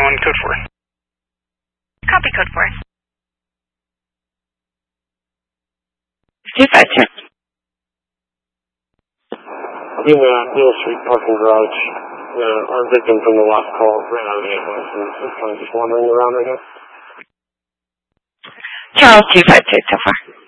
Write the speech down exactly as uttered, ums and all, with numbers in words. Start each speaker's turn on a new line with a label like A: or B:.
A: one, code four.
B: Copy code four.
C: two five two.
D: In the Neal Street parking garage, uh, our victim from the last call ran out of the ambulance and is kind of just wandering around right now.
C: Charles two five two so far.